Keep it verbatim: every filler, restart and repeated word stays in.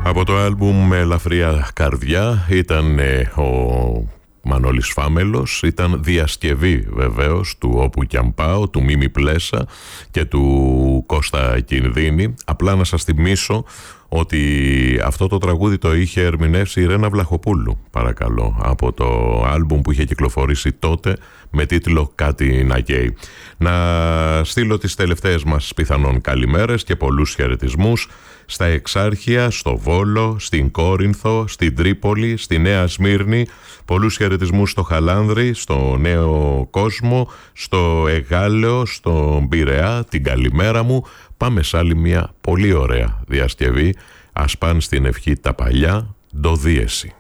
Από το άλμπουμ με ελαφριά καρδιά ήταν ε, ο Μανώλης Φάμελος, ήταν διασκευή βεβαίως του Όπου κι αν πάω, του Μίμη Πλέσα και του Κώστα Κινδύνη. Απλά να σας θυμίσω ότι αυτό το τραγούδι το είχε ερμηνεύσει η Ρένα Βλαχοπούλου, παρακαλώ, από το άλμπουμ που είχε κυκλοφορήσει τότε με τίτλο «Κάτι να καίει». Να στείλω τις τελευταίες μας πιθανόν καλημέρες και πολλούς χαιρετισμούς στα Εξάρχεια, στο Βόλο, στην Κόρινθο, στην Τρίπολη, στη Νέα Σμύρνη, πολλούς χαιρετισμούς στο Χαλάνδρη, στο Νέο Κόσμο, στο Εγάλεο, στον Πειραιά, την καλημέρα μου. Πάμε σε άλλη μια πολύ ωραία διασκευή. Ας πάνε στην ευχή τα παλιά, ντο δίεση.